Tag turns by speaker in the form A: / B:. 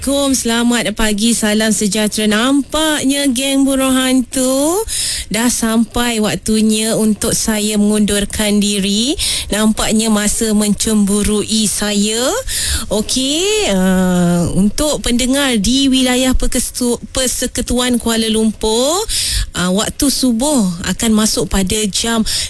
A: Selamat pagi, salam sejahtera. Nampaknya geng burung hantu dah sampai waktunya untuk saya mengundurkan diri. Nampaknya masa mencemburui saya. Okey, untuk pendengar di wilayah Persekutuan Kuala Lumpur, waktu subuh akan masuk pada jam